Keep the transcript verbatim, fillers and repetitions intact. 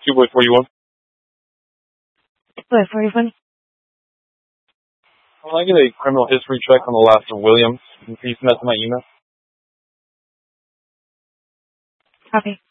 two boy forty-one. Boy forty-one. Can I get a criminal history check on the last of Williams? Can you send that to my email? Copy.